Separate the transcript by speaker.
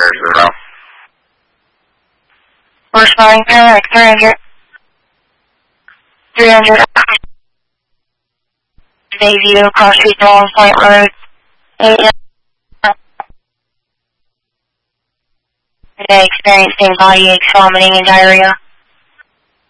Speaker 1: 0.
Speaker 2: Responding paramedic 300. 300. Bayview, Cross Street, Long Point Road. 8 today experiencing body aches, vomiting, and diarrhea.